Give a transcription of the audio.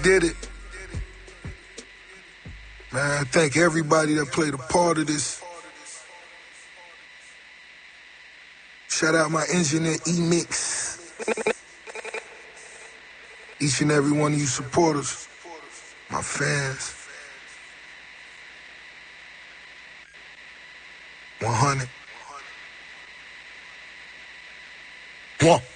did it. Man, I thank everybody that played a part of this. Shout out my engineer, E-Mix. Each and every one of you supporters, my fans. 100. 1.